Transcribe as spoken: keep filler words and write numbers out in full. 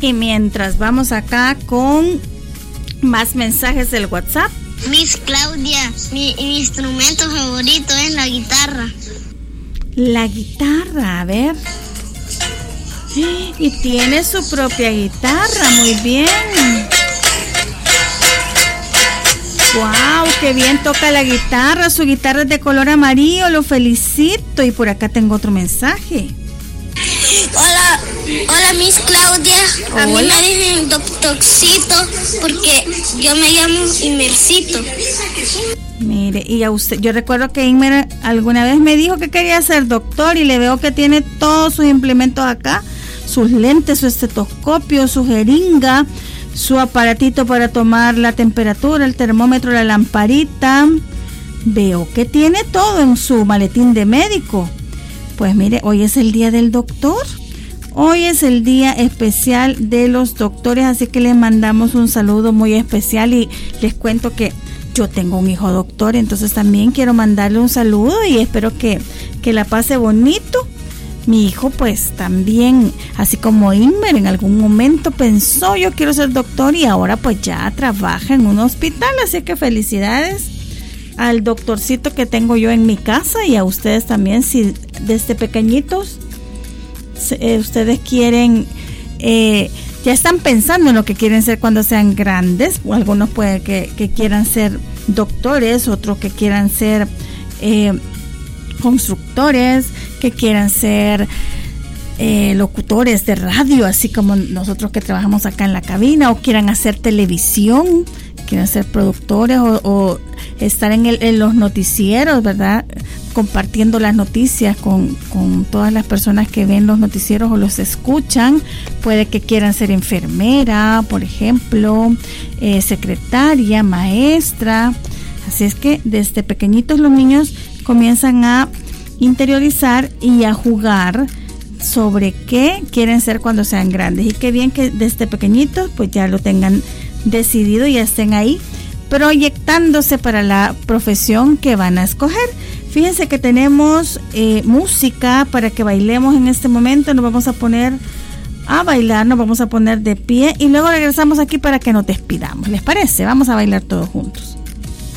Y mientras vamos acá con más mensajes del WhatsApp. Miss Claudia, mi, mi instrumento favorito es la guitarra. La guitarra, a ver. Y tiene su propia guitarra, muy bien. ¡Wow! ¡Qué bien toca la guitarra! Su guitarra es de color amarillo, lo felicito. Y por acá tengo otro mensaje. Hola, hola Miss Claudia. A Hola. mí me dicen doctorcito porque yo me llamo Inmercito. Mire, y a usted, yo recuerdo que Inmer alguna vez me dijo que quería ser doctor y le veo que tiene todos sus implementos acá, sus lentes, su estetoscopio, su jeringa, su aparatito para tomar la temperatura, el termómetro, la lamparita. Veo que tiene todo en su maletín de médico. Pues mire, hoy es el día del doctor. Hoy es el día especial de los doctores, así que les mandamos un saludo muy especial y les cuento que yo tengo un hijo doctor, entonces también quiero mandarle un saludo y espero que, que la pase bonito. Mi hijo pues también, así como Inmer, en algún momento pensó yo quiero ser doctor y ahora pues ya trabaja en un hospital, así que felicidades al doctorcito que tengo yo en mi casa y a ustedes también, si desde pequeñitos eh, ustedes quieren, eh, ya están pensando en lo que quieren ser cuando sean grandes, o algunos puede que, que quieran ser doctores, otros que quieran ser eh, constructores, que quieran ser eh, locutores de radio, así como nosotros que trabajamos acá en la cabina, o quieran hacer televisión, quieran ser productores o, o estar en, el, en los noticieros, ¿verdad? Compartiendo las noticias con, con todas las personas que ven los noticieros o los escuchan. Puede que quieran ser enfermera, por ejemplo, eh, secretaria, maestra. Así es que desde pequeñitos los niños comienzan a interiorizar y a jugar sobre qué quieren ser cuando sean grandes. Y qué bien que desde pequeñitos pues ya lo tengan decidido y estén ahí proyectándose para la profesión que van a escoger. Fíjense que tenemos eh, música para que bailemos en este momento. Nos vamos a poner a bailar, nos vamos a poner de pie y luego regresamos aquí para que nos despidamos. ¿Les parece? Vamos a bailar todos juntos.